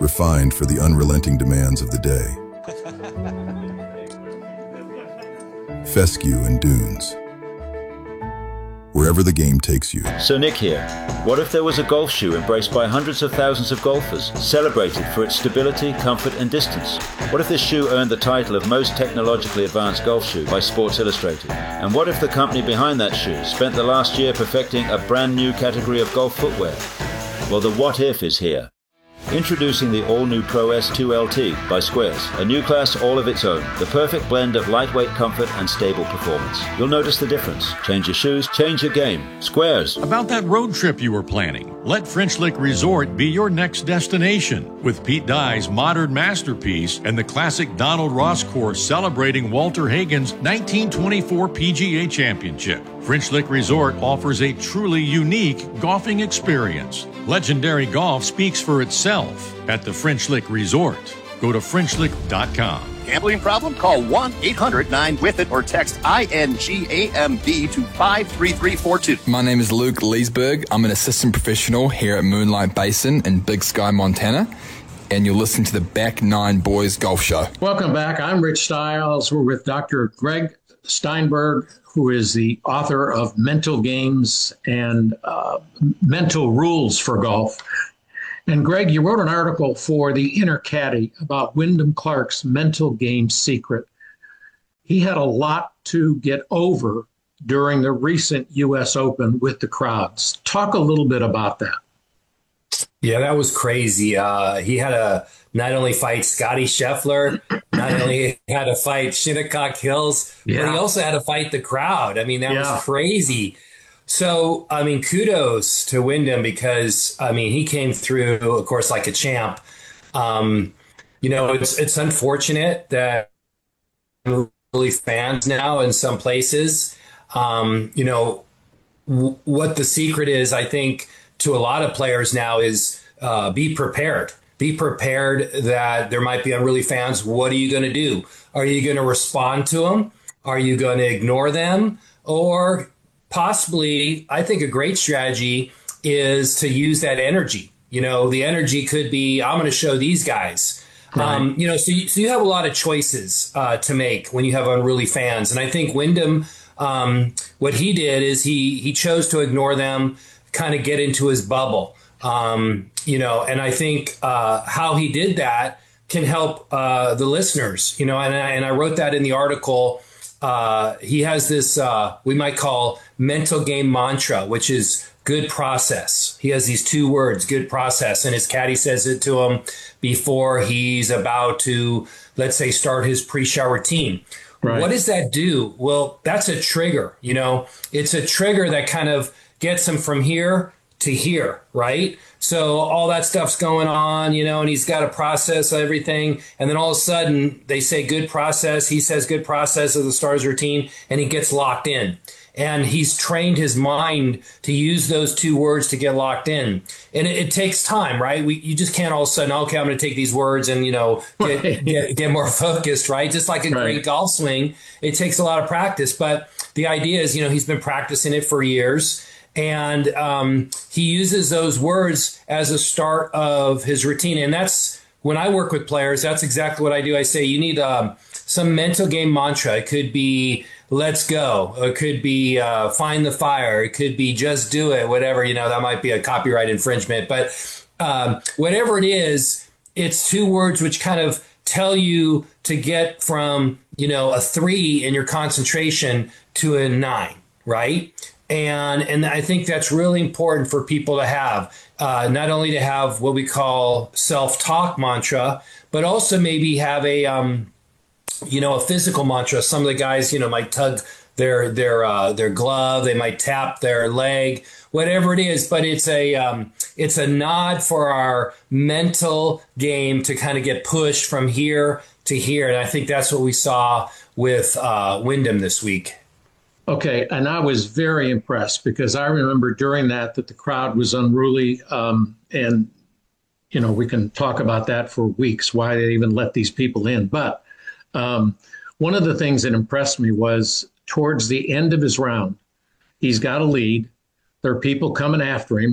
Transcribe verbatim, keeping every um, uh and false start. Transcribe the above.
refined for the unrelenting demands of the day. Fescue and dunes. Wherever the game takes you. So Nick here. What if there was a golf shoe embraced by hundreds of thousands of golfers, celebrated for its stability, comfort and distance? What if this shoe earned the title of most technologically advanced golf shoe by Sports Illustrated? And what if the company behind that shoe spent the last year perfecting a brand new category of golf footwear? Well, the what if is here. Introducing the all-new Pro S two L T by Squares, a new class all of its own, the perfect blend of lightweight comfort and stable performance. You'll notice the difference. Change your shoes, change your game. Squares. About that road trip you were planning, let French Lick Resort be your next destination. With Pete Dye's modern masterpiece and the classic Donald Ross course celebrating Walter Hagen's nineteen twenty-four P G A Championship. French Lick Resort offers a truly unique golfing experience. Legendary golf speaks for itself at the French Lick Resort. Go to French Lick dot com. Gambling problem? Call one eight hundred nine with it or text I N G A M B to five three three four two. My name is Luke Leesburg. I'm an assistant professional here at Moonlight Basin in Big Sky, Montana. And you're listening to the Back Nine Boys Golf Show. Welcome back. I'm Rich Stiles. We're with Doctor Greg Steinberg, who is the author of Mental Games and uh, Mental Rules for Golf. And Greg, you wrote an article for the Inner Caddy about Wyndham Clark's mental game secret. He had a lot to get over during the recent U S Open with the crowds. Talk a little bit about that. Yeah, that was crazy. Uh, he had to not only fight Scotty Scheffler, not only had to fight Shinnecock Hills, yeah. but he also had to fight the crowd. I mean, that yeah. was crazy. So, I mean, kudos to Wyndham because, I mean, he came through, of course, like a champ. Um, you know, it's it's unfortunate that really fans now in some places, um, you know, w- what the secret is, I think, to a lot of players now is uh, be prepared. Be prepared that there might be unruly fans. What are you going to do? Are you going to respond to them? Are you going to ignore them? Or possibly, I think a great strategy is to use that energy. You know, the energy could be, I'm going to show these guys. Right. Um, you know, so you, so you have a lot of choices uh, to make when you have unruly fans. And I think Wyndham, um, what he did is he he chose to ignore them, kind of get into his bubble. Um, you know, and I think uh, how he did that can help uh, the listeners, you know, and I, and I wrote that in the article. Uh, he has this uh, we might call mental game mantra, which is good process. He has these two words, good process. And his caddy says it to him before he's about to, let's say, start his pre-shower routine. Right. What does that do? Well, that's a trigger. You know, it's a trigger that kind of gets him from here to here, right? So all that stuff's going on, you know, and he's got to process everything. And then all of a sudden they say good process. He says good process of the star's routine, and he gets locked in. And he's trained his mind to use those two words to get locked in. And it, it takes time, right? We, you just can't all of a sudden, okay, I'm going to take these words and, you know, get, right. get, get more focused, right? Just like a right. great golf swing, it takes a lot of practice. But the idea is, you know, he's been practicing it for years. And um, he uses those words as a start of his routine. And that's when I work with players, that's exactly what I do. I say, you need um, some mental game mantra. It could be, let's go. It could be uh, find the fire. It could be just do it, whatever. You know, that might be a copyright infringement. But um, whatever it is, it's two words which kind of tell you to get from, you know, a three in your concentration to a nine, right? And and I think that's really important for people to have, uh, not only to have what we call self-talk mantra, but also maybe have a, um, you know, a physical mantra. Some of the guys, you know, might tug their their uh, their glove, they might tap their leg, whatever it is. But it's a um, it's a nod for our mental game to kind of get pushed from here to here. And I think that's what we saw with uh, Wyndham this week. Okay, and I was very impressed because I remember during that that the crowd was unruly, um, and, you know, we can talk about that for weeks, why they even let these people in. But um, one of the things that impressed me was towards the end of his round, he's got a lead. There are people coming after him.